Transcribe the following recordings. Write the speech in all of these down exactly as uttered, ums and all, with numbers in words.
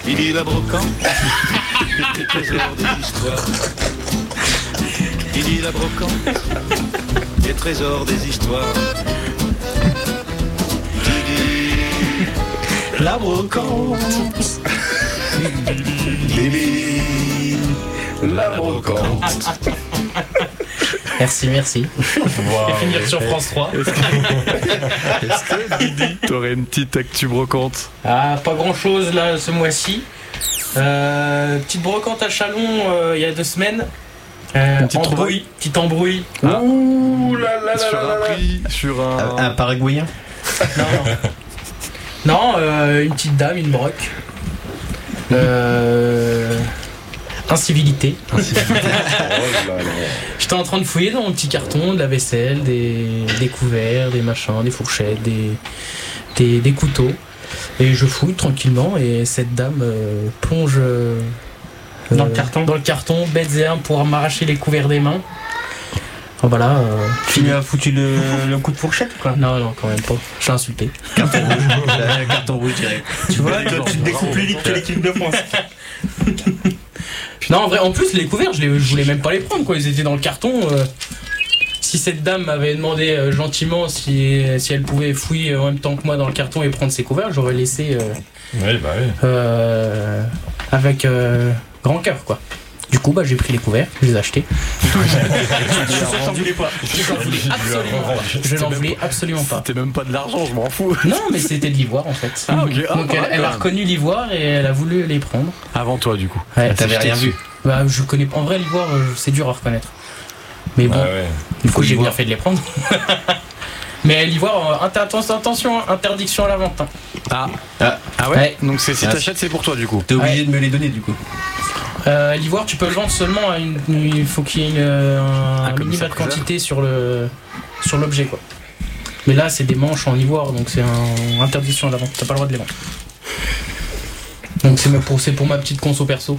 Il dit la brocante, les trésors des histoires. Il dit la brocante, les trésors des histoires. Il dit la brocante, Lily, la brocante. Merci, merci. Wow, Et finir sur et- France trois. Est-ce que, est-ce que Didi, t'aurais une petite actu brocante? Ah, pas grand chose là ce mois-ci. Euh, petite brocante à Chalon euh, il y a deux semaines. Euh, Une petite embrouille, trouvaille. petite embrouille. Ah. Ouh là là là Sur là un là. prix, sur un... Un Paraguayen. Non, non. Non, euh, une petite dame, une broc. Euh, incivilité. Oh là là. J'étais en train de fouiller dans mon petit carton de la vaisselle, des, des couverts, des machins, des fourchettes, des, des, des couteaux. Et je fouille tranquillement et cette dame euh, plonge euh, Dans le euh, carton. dans le carton, bête et un pour m'arracher les couverts des mains. Enfin, voilà. euh, Tu lui as foutu le, le coup de fourchette ou quoi? Non, non, quand même pas. Je l'ai insulté. Carton rouge. Euh, Carton rouge direct. Tu vois, toi, tu te découpes plus vite que l'équipe de France. Non, en vrai, en plus, les couverts, je, les, je voulais même pas les prendre, quoi. Ils étaient dans le carton. euh. Si cette dame m'avait demandé euh, gentiment si, si elle pouvait fouiller en même temps que moi dans le carton et prendre ses couverts, j'aurais laissé euh, Oui, bah oui. euh, avec euh, grand cœur, quoi. Du coup, bah, j'ai pris les couverts, je les ai achetés. J'en voulais pas. Je n'en voulais absolument pas. Je n'en voulais absolument pas. C'était même pas de l'argent, je m'en fous. Non, mais c'était de l'ivoire en fait. Ah, ok. Ah, Donc bah, elle, elle quand a même. reconnu l'ivoire et elle a voulu les prendre. Avant toi, du coup. Ouais, Elle T'avais s'est rien jetée vu. dessus. Bah, je connais. En vrai, l'ivoire, euh, c'est dur à reconnaître. Mais bon, Ah ouais. du coup, faut j'ai bien l'ivoire. fait de les prendre. Mais l'ivoire, euh, inter- attention, attention, hein, interdiction à la vente. hein. Ah. Ah. Ah ouais, Ouais. Donc c'est, si Ah, t'achètes, c'est pour toi, du coup. T'es obligé Ouais. de me les donner du coup. Euh, l'ivoire, tu peux le vendre seulement à une. Il faut qu'il y ait une, euh, un Ah, comme minimum ça, de quantité sur le sur l'objet, quoi. Mais là, c'est des manches en ivoire, donc c'est un interdiction à la vente. T'as pas le droit de les vendre. Donc c'est ma- pour, c'est pour ma petite conso perso.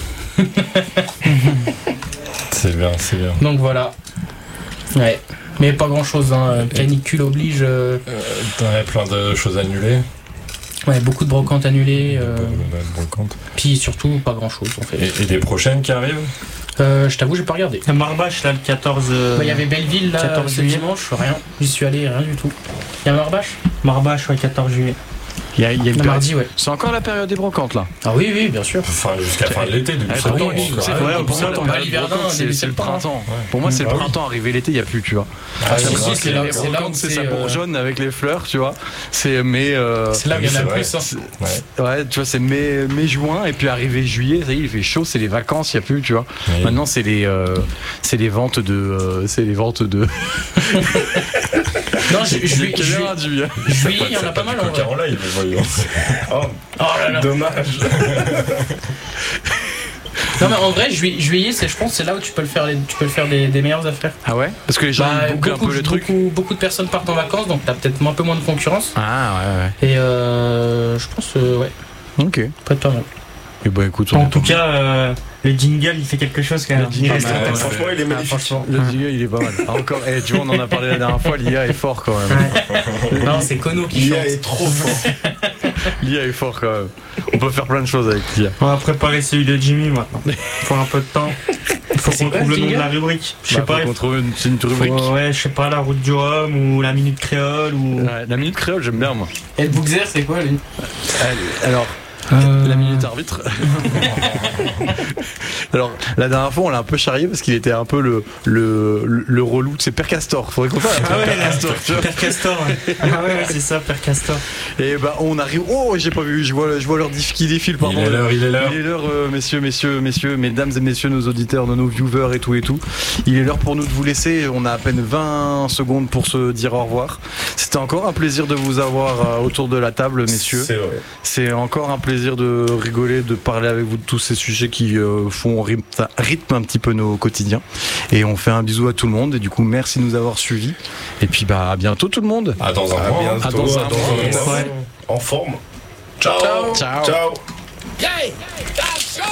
C'est bien, c'est bien. Donc voilà. Ouais. Mais pas grand chose, hein. Canicule oblige. euh, Euh, T'avais plein de choses annulées. Ouais, beaucoup de brocantes annulées. euh, Brocantes. Puis surtout, pas grand chose en fait. Et, et des prochaines qui arrivent? Euh, je t'avoue, j'ai pas regardé. La Marbache, là, le quatorze. euh, Bah, il y avait Belleville là, quatorze ce juillet. dimanche, rien. J'y suis allé, rien du tout. Il y a Marbache Marbache, ouais, quatorze juillet. Il y a, il y a une Le période- mardi, ouais. C'est encore la période des brocantes, là. Ah oui, oui, bien sûr. Enfin, jusqu'à la fin de l'été, depuis Ah, septembre. oui, oui, quoi. c'est Ah, vrai, pour pour moi, moi, la bah, période l'hiverdin, brocante, c'est début c'est le septembre. printemps. Pour moi, c'est le Ah oui. printemps, arrivé l'été, il n'y a plus, tu vois. Ah, si, c'est si, vrai. c'est là, La c'est là où brocante, c'est ça euh, bourgeonne avec les fleurs, tu vois. C'est mais euh, C'est là où il y en a c'est le vrai. plus. hein. C'est- Ouais, tu vois, c'est mai, mai, juin, et puis arrivé juillet, ça y est, il fait chaud, c'est les vacances, il n'y a plus, tu vois. Maintenant, c'est les, euh, c'est les ventes de, euh, c'est les ventes de. Non, je, je, Des caméras, Julien. juillet, il y en a pas mal en vrai. en live, voyons. Oh, Oh là là. dommage. Non, mais en vrai, juillet, juillet, c'est, je pense, c'est là où tu peux le faire, les- tu peux le faire des, des meilleures affaires. Ah ouais? Parce que les gens Bah, ils bouclent un beaucoup, peu le truc. beaucoup, beaucoup de personnes partent en vacances, donc t'as peut-être un peu moins de concurrence. Ah ouais, Et euh, je pense, euh, ouais, ouais. Ok. peut être pas mal. Et bah écoute, on En est tout pas- cas, euh, le jingle, il fait quelque chose quand même. Le jingle, Il reste bah, en tête. ouais, Franchement, il est Ah, magnifique. franchement. Le jingle, il est pas mal. Ah, encore, eh, tu vois, on en a parlé la dernière fois, l'I A est fort quand même. Non, c'est Kono qui L'I chante. A est trop fort. L'I A est fort quand même. On peut faire plein de choses avec l'I A. On va préparer celui de Jimmy maintenant. Faut un peu de temps. Il faut C'est qu'on quoi, trouve le le nom de jingle la rubrique. Je sais Bah, pas. faut il qu'on trouve une, c'est une rubrique. faut- ouais, je sais pas, la route du Rhum ou la minute créole ou. Ouais, la minute créole, j'aime bien moi. Et le Bookzer, c'est quoi lui Allez, alors, Euh, la minute arbitre. Alors, la dernière fois, on l'a un peu charrié parce qu'il était un peu le, le, le, le relou. C'est Père Castor. Faudrait qu'on fasse un Ah ouais, Père Castor, tu vois. Père Castor. Ouais. Ah ouais, ouais, c'est ça, Père Castor. Et bah, on arrive. Oh, j'ai pas vu. Je vois, je vois l'heure diff- qui défile. Pardon. Il est l'heure, il est l'heure. Il est l'heure, euh, messieurs, messieurs, messieurs, mesdames et messieurs, nos auditeurs, nos, nos viewers et tout et tout. Il est l'heure pour nous de vous laisser. On a à peine vingt secondes pour se dire au revoir. C'était encore un plaisir de vous avoir euh, autour de la table, messieurs. C'est vrai. C'est encore un plaisir de rigoler, de parler avec vous de tous ces sujets qui euh, font rythme, rythme un petit peu nos quotidiens. Et on fait un bisou à tout le monde. Et du coup, merci de nous avoir suivis. Et puis, bah, à bientôt tout le monde. À dans un À mois. bientôt. À dans un À dans un mois. mois. En forme. Ciao. Ciao. Ciao.